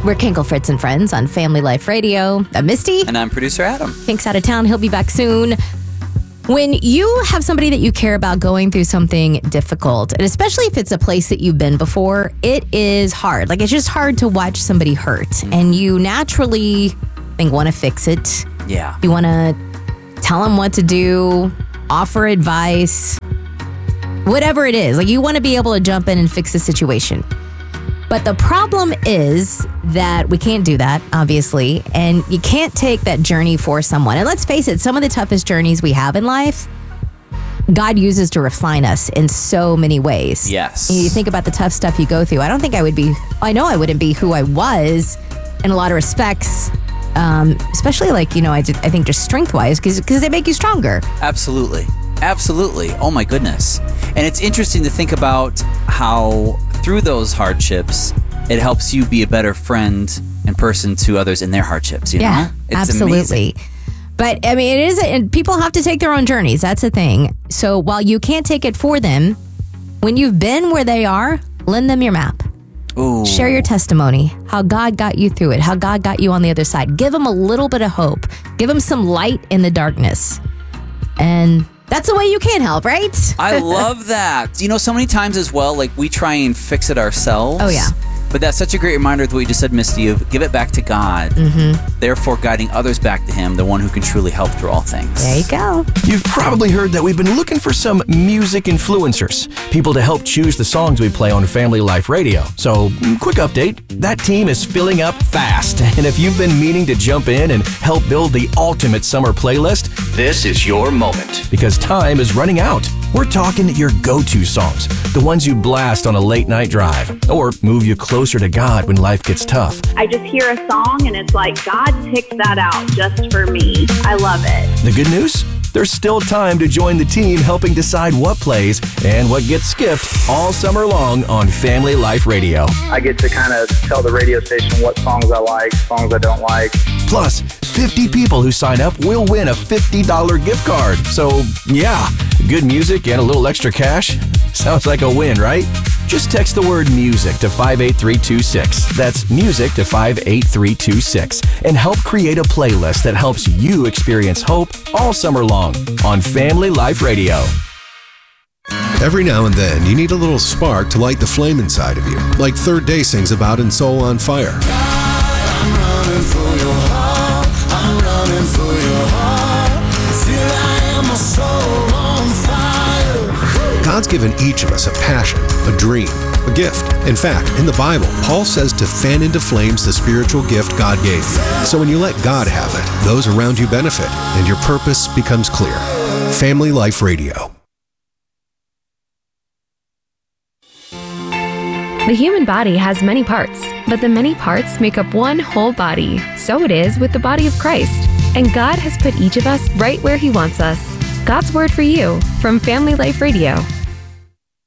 We're Kinkle, Fritz, and Friends on Family Life Radio. I'm Misty. And I'm producer Adam. Kink's out of town. He'll be back soon. When you have somebody that you care about going through something difficult, and especially if it's a place that you've been before, it is hard. Like, it's just hard to watch somebody hurt. And you naturally want to fix it. Yeah. You want to tell them what to do, offer advice, whatever it is. Like, you want to be able to jump in and fix the situation. But the problem is that we can't do that, obviously, and you can't take that journey for someone. And let's face it, some of the toughest journeys we have in life, God uses to refine us in so many ways. Yes. You think about the tough stuff you go through. I wouldn't be who I was in a lot of respects, especially I think just strength-wise, because they make you stronger. Absolutely. Oh my goodness. And it's interesting to think about how through those hardships, it helps you be a better friend and person to others in their hardships. You know? It's absolutely. Amazing. But I mean, it is, and people have to take their own journeys. That's the thing. So while you can't take it for them, when you've been where they are, lend them your map. Ooh. Share your testimony, how God got you through it, how God got you on the other side. Give them a little bit of hope. Give them some light in the darkness. And that's the way you can help, right? I love that. You know, so many times as well, we try and fix it ourselves. Oh, yeah. But that's such a great reminder of what you just said, Misty, of give it back to God. Therefore, guiding others back to Him, the one who can truly help through all things. There you go. You've probably heard that we've been looking for some music influencers, people to help choose the songs we play on Family Life Radio. So, quick update, that team is filling up fast. And if you've been meaning to jump in and help build the ultimate summer playlist, this is your moment. Because time is running out. We're talking your go-to songs, the ones you blast on a late-night drive, or move you closer to God when life gets tough. I just hear a song and it's like, God picked that out just for me. I love it. The good news? There's still time to join the team helping decide what plays and what gets skipped all summer long on Family Life Radio. I get to kind of tell the radio station what songs I like, songs I don't like. Plus, 50 people who sign up will win a $50 gift card. So, yeah, good music and a little extra cash. Sounds like a win, right? Just text the word music to 58326. That's music to 58326. And help create a playlist that helps you experience hope all summer long on Family Life Radio. Every now and then, you need a little spark to light the flame inside of you, like Third Day sings about in Soul on Fire. I'm running for your heart. I'm running for your heart. Till I am my soul on fire. God's given each of us a passion, a dream, a gift. In fact, in the Bible, Paul says to fan into flames the spiritual gift God gave you. So when you let God have it, those around you benefit, and your purpose becomes clear. Family Life Radio. The human body has many parts, but the many parts make up one whole body. So it is with the body of Christ. And God has put each of us right where He wants us. God's Word for you from Family Life Radio.